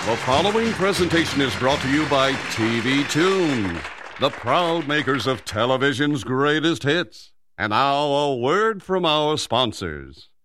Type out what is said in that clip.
The following presentation is brought to you by TV Tunes, the proud makers of television's greatest hits. And now, a word from our sponsors.